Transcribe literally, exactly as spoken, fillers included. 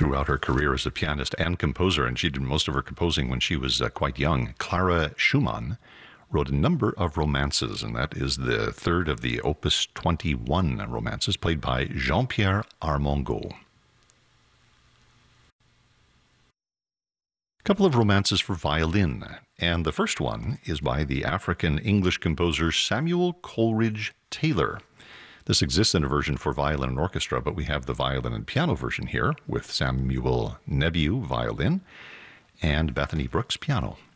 throughout her career as a pianist and composer, and she did most of her composing when she was uh, quite young. Clara Schumann wrote a number of romances, and that is the third of the Opus twenty-one romances, played by Jean-Pierre Armengaud. A couple of romances for violin, and the first one is by the African-English composer Samuel Coleridge Taylor. This exists in a version for violin and orchestra, but we have the violin and piano version here with Samuel Nebiu violin and Bethany Brooks piano.